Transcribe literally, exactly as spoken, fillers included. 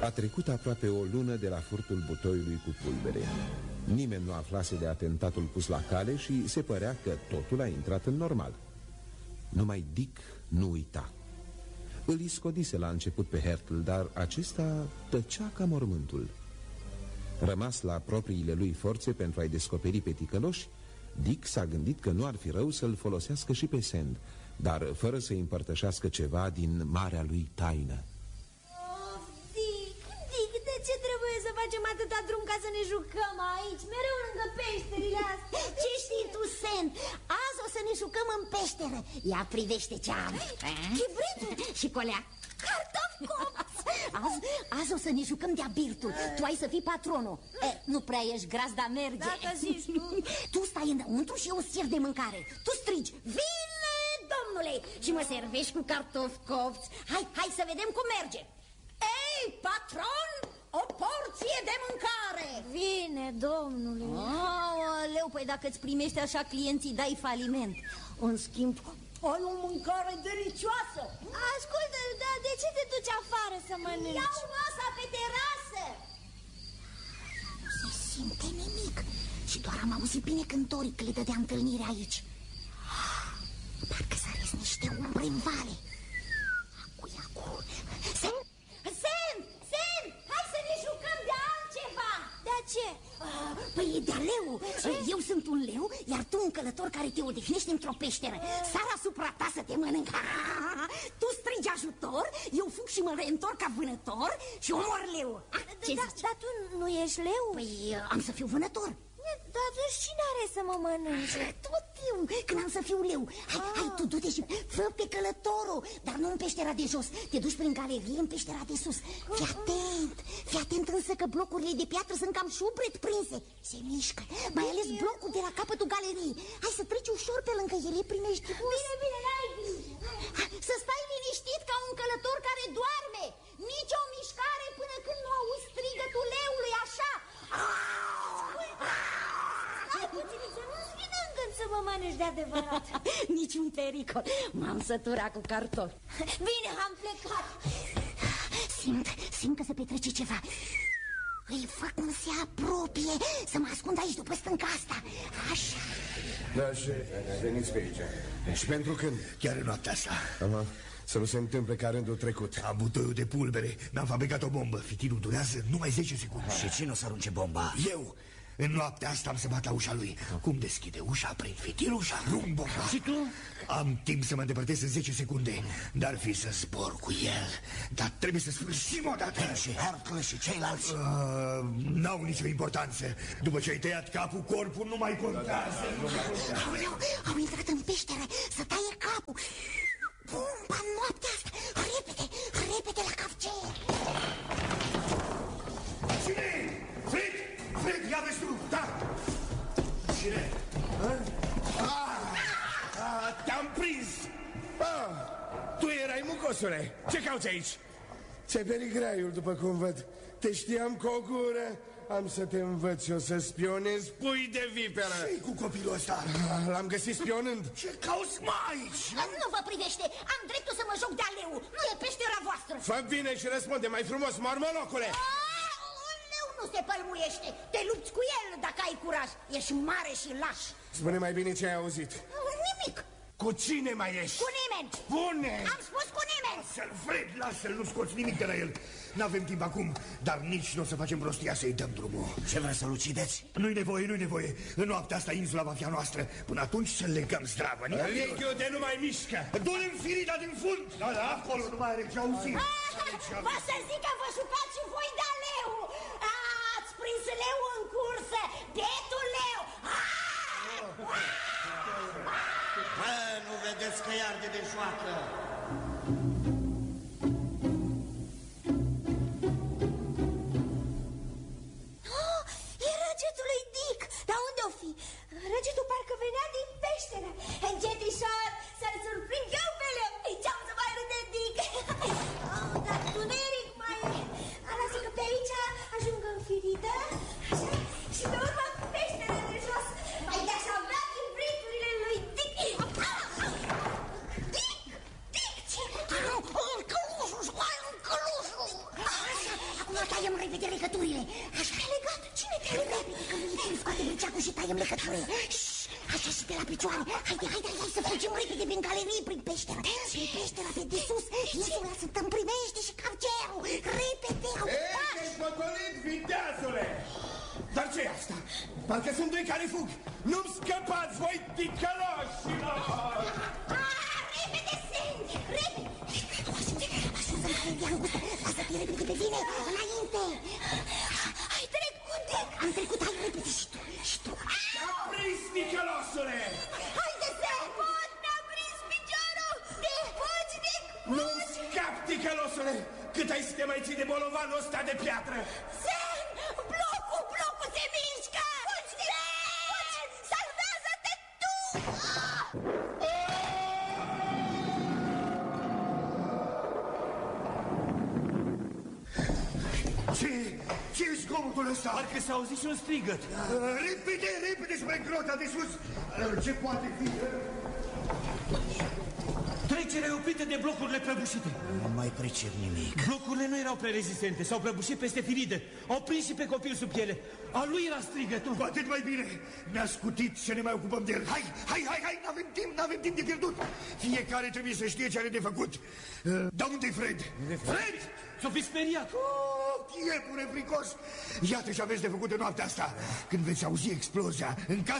A trecut aproape o lună de la furtul butoiului cu pulbere. Nimeni nu aflase de atentatul pus la cale și se părea că totul a intrat în normal. Numai Dick nu uita. Îl iscodise la început pe Hertel, dar acesta tăcea ca mormântul. Rămas la propriile lui forțe pentru a-i descoperi pe ticăloși, Dick s-a gândit că nu ar fi rău să-l folosească și pe Sand, dar fără să-i împărtășească ceva din marea lui taină. Oh, Dick, Dick, de ce trebuie să facem atâta drum ca să ne jucăm aici, mereu lângă peșterile astea? Ce știi tu, Sand? Azi o să ne jucăm în peșteră. Ia privește ce am. Chibritul și colea. Cartofi copți. Azi, azi o să ne jucăm de-a birtul. Tu ai să fii patronul. E, nu prea ești gras, dar merge. Dacă zici tu. Tu stai înăuntru și eu țir de mâncare. Tu strigi, vine, domnule, și mă servești cu cartofi copți. Hai, hai să vedem cum merge. Ei, patron, o porție de mâncare. Vine, domnule. Aoleu, păi dacă îți primești așa clienții, dai faliment. În schimb, ai o mâncare delicioasă. Ascultă, dar de ce te duci afară să mănânci? Iau masa pe terasă. Nu se simte nimic. Și doar am auzit bine cânttorii că le dădea întâlnire aici. Parcă s-a niște umbre în vale. Acu, acu. Sen, Sen, Sen, hai să ne jucăm de altceva. De ce? Uh, păi e de-a leu. Eu sunt un leu, iar tu un călător care te odihnești într-o peșteră. Sar asupra ta să te mănânc. Tu strigi ajutor, eu fug și mă reîntorc ca vânător și omor leu. Dar tu nu ești leu? Păi am să fiu vânător. Dar atunci cine are să mă mănânce? Tot eu, când am să fiu leu. Hai, ah. hai, tu du-te și fă pe călătorul. Dar nu în peștera de jos. Te duci prin galerie în peștera de sus. Fii atent, fii atent însă că blocurile de piatră sunt cam șubret prinse. Se mișcă, mai ales blocul de la capătul galeriei. Hai să treci ușor pe lângă ele, primești. Bine, bine, n-ai grijă. Să stai liniștit ca un călător care doarme. Nici o mișcare până când nu auzi strigătul leului, așa. Hai puțin, să nu-ți vină în gând să mă mănânci de adevărat. Niciun pericol, m-am săturat cu cartofi. Bine, am plecat. Simt, simt că se petrece ceva. Îi fac cum se apropie. Să mă ascund aici după stânca asta. Așa. Da, și veniți pe aici. Și pentru când? Chiar în noaptea asta. Aha. Să nu se întâmple ca rândul trecut. Am butoiul de pulbere, mi-am fabricat o bombă. Fitilul durează numai zece secunde. Și cine o să arunce bomba? Eu. În noaptea asta am să bat la ușa lui. Cum deschide ușa, prind fitilul și arunc bomba. Și tu? Am timp să mă îndepărtez în zece secunde. Dar fi să zbor cu el. Dar trebuie să sfârșim odată. Și Hercle și ceilalți? Uh, N-au nicio importanță. După ce ai tăiat capul, corpul nu mai contează. Aoleu, au intrat în peșteră să taie capul. Bomba în noaptea asta. Repede, repede la cafcee. Cine? Fred! Fred, ia vezi tu, da! Cine? Ah, ah, te-am prins! Ah, tu erai, mucosule. Ce cauți aici? Ți-ai perit graiul, după cum văd. Te știam cu o gură. Am să te învăț eu să spionezi pui de viperă. Ce-i cu copilul ăsta? L-am găsit spionând. Ce cauți mai aici? Nu vă privește, am dreptul să mă joc de-a leu. Nu e peștera voastră. Fă bine și răspunde mai frumos, mormolocule. Leu nu se pălmuiește. Te lupți cu el dacă ai curaj. Ești mare și laș. Spune mai bine ce ai auzit. Nimic. Cu cine mai ești? Cu nimeni. Spune. Am spus cu nimeni. Lasă-l, Fred, lasă-l, nu scoți nimic de la el. N-avem timp acum, dar nici nu o să facem prostia să-i dăm drumul. Ce vreți să-l ucideți? Nu-i nevoie, nu-i nevoie. În noaptea asta insula va fi a noastră. Până atunci să legăm zdravă. Vechiul de nu mai mișcă. Du-l în firida din fund. Da, da, acolo nu mai are ce auzi. Vă să zic că vă jucați și voi de leu. Ați prins leu în cursă. Bietul leu. Bă, nu vedeți că iarde de joacă? Oh, e răgetul lui Dick. Dar unde-o fi? Răgetul parcă venea din peșteră. Încetișor, să-l surprind eu pe leu. Ce-am să mai râde Dick? Oh, dar tuneric mai e. Lasă că pe aici ajung în firidă. Așa, și pe urmă peșteră de jos. Mai de-aș avea chibriturile lui Dick. Dick, Dick, repede legăturile. Așa. Te-a legat? Cine te-a legat? Repede, că îmi scoate briceacul și taiem legăturile. Așa și de la picioare. Haide, haide, hai să fugim repede prin galerie, prin peșteră. Prin peștera pe de sus. Insula să te împrimește și capcerul. Repede, au Ei, ești potolit, viteazule! Dar ce-i asta? Parcă sunt doi care fug. Nu-mi scăpați, voi ticăloșilor! Repede, Sandy, repede! Așează-mă galeria îngustă. Lasă-te repede pe vine, înainte! Ai trecut, Dick! Am trecut, hai repede și tu, și tu. Te-a prins, ticălosule! Haide, Sam! Pot, mi-a prins piciorul! Dick, fugi, Dick! Nu-mi scap, ticălosule! Cât ai să te mai ții de bolovanul ăsta de piatră? Sam! Blocul, blocul se mișcă! Fugi, Dick! Fugi! Salvează-te tu! Ce? Ce-i zgomotul ăsta? Parcă s-a auzit și un strigăt. Repede, repede spre grota de sus. Ce poate fi? Trecerea e oprită de blocurile prăbușite. Nu mai pricep nimic. Blocurile nu erau prea rezistente, s-au prăbușit peste Firidă. Au prins și pe copil sub piele. A lui era strigătul. Cu atât mai bine. Ne-a scutit să ne mai ocupăm de el. Hai, hai, hai, hai, n-avem timp, n-avem timp de pierdut. Fiecare trebuie să știe ce are de făcut. Dar unde-i Fred? Fred! S-o fi speriat. Oh, iepure fricos. Iată ce aveți de făcut în noaptea asta. Când veți auzi explozia, în